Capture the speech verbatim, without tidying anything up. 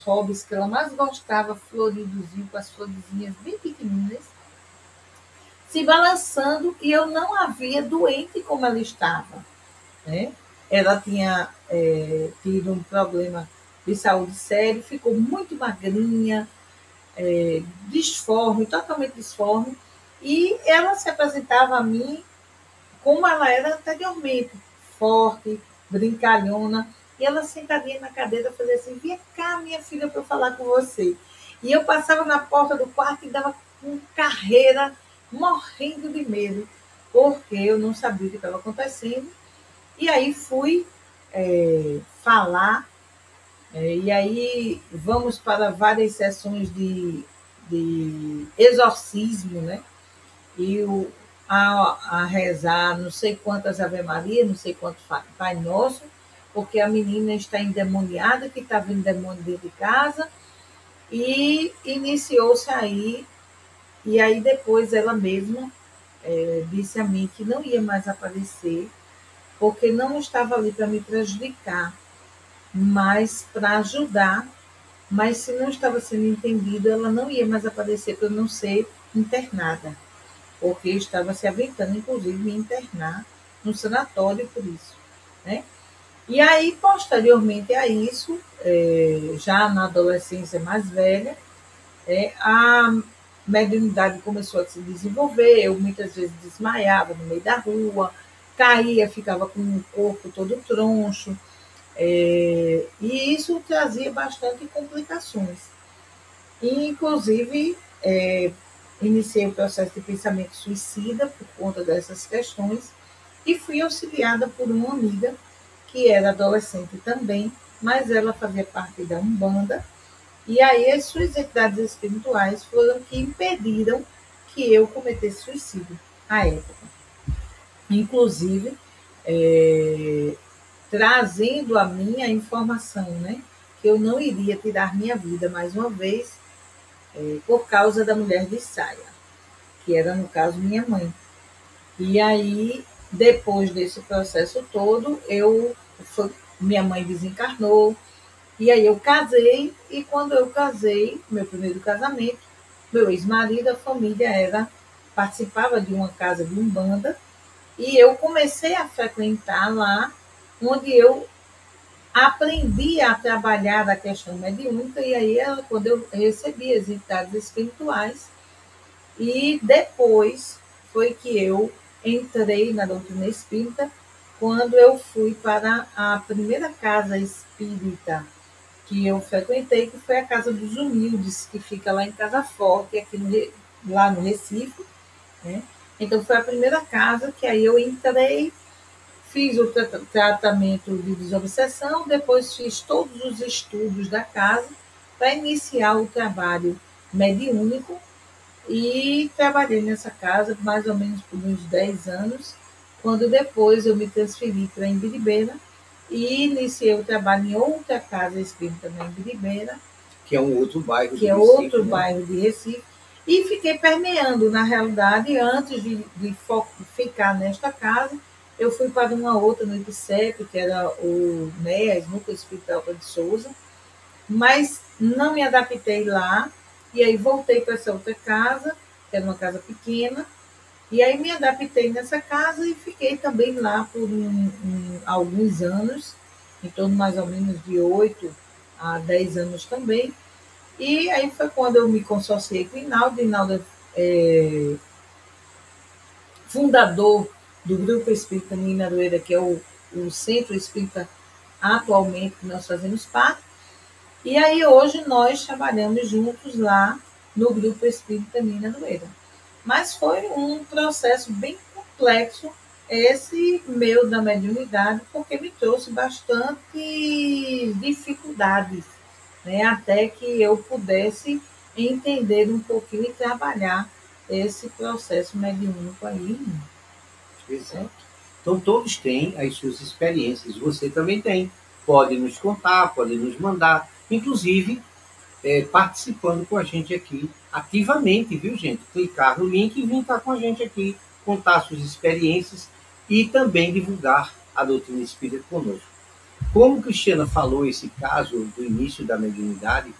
hobbies que ela mais gostava, floridozinho, com as florezinhas bem pequenininhas, se balançando, e eu não a via doente como ela estava, né? Ela tinha é, tido um problema de saúde sério, ficou muito magrinha, é, disforme, totalmente disforme, e ela se apresentava a mim como ela era anteriormente, forte, brincalhona, e ela sentadinha na cadeira fazia assim, vem cá, minha filha, para eu falar com você. E eu passava na porta do quarto e dava com carreira, morrendo de medo, porque eu não sabia o que estava acontecendo. E aí fui é, falar, é, e aí vamos para várias sessões de, de exorcismo, né? E o, a, a rezar não sei quantas Ave Maria, não sei quanto Pai Nosso, porque a menina está endemoniada, que está vindo demônio dentro de casa, e iniciou-se aí, e aí depois ela mesma é, disse a mim que não ia mais aparecer, porque não estava ali para me prejudicar, mas para ajudar, mas se não estava sendo entendido, ela não ia mais aparecer para eu não ser internada, porque estava se aventando, inclusive, me internar no sanatório por isso, né? E aí, posteriormente a isso, é, já na adolescência mais velha, é, a mediunidade começou a se desenvolver, eu muitas vezes desmaiava no meio da rua, caía, ficava com o corpo todo troncho, é, e isso trazia bastante complicações. E, inclusive, é, iniciei o processo de pensamento suicida por conta dessas questões e fui auxiliada por uma amiga que era adolescente também, mas ela fazia parte da Umbanda, e aí as suas entidades espirituais foram que impediram que eu cometesse suicídio à época. Inclusive, é, trazendo a minha informação, né, que eu não iria tirar minha vida mais uma vez, é, por causa da mulher de saia, que era, no caso, minha mãe. E aí, depois desse processo todo, eu foi, minha mãe desencarnou, e aí eu casei, e quando eu casei, meu primeiro casamento, meu ex-marido, a família era, participava de uma casa de umbanda, e eu comecei a frequentar lá, onde eu aprendi a trabalhar a questão mediúnica, e aí quando eu recebi as entidades espirituais, e depois foi que eu entrei na doutrina espírita, quando eu fui para a primeira casa espírita que eu frequentei, que foi a Casa dos Humildes, que fica lá em Casa Forte, aqui no, lá no Recife, né? Então foi a primeira casa que aí eu entrei, fiz o tratamento de desobsessão, depois fiz todos os estudos da casa para iniciar o trabalho mediúnico, e trabalhei nessa casa mais ou menos por uns dez anos, quando depois eu me transferi para Imbiribeira e iniciei o trabalho em outra casa espírita na Imbiribeira, que é um outro bairro que é Recife, outro né? bairro de Recife, e fiquei permeando, na realidade, antes de, de ficar nesta casa, eu fui para uma outra no IPSEP, que era o NEAS, Núcleo Espiritual de Souza, mas não me adaptei lá, e aí voltei para essa outra casa, que era uma casa pequena, e aí me adaptei nessa casa e fiquei também lá por um, um, alguns anos, em torno mais ou menos de oito a dez anos também. E aí foi quando eu me consorciei com o Inaldo. Inaldo é fundador do Grupo Espírita Nina Aroeira, que é o, o centro espírita atualmente que nós fazemos parte. E aí hoje nós trabalhamos juntos lá no Grupo Espírita Nina Aroeira. Mas foi um processo bem complexo esse meu da mediunidade, porque me trouxe bastante dificuldades, né? Até que eu pudesse entender um pouquinho e trabalhar esse processo mediúnico aí. Exato. Então, todos têm as suas experiências, você também tem. Pode nos contar, pode nos mandar, inclusive é, participando com a gente aqui ativamente, viu, gente? Clicar no link e vir estar com a gente aqui, contar suas experiências e também divulgar a doutrina espírita conosco. Como Cristiana falou esse caso do início da mediunidade,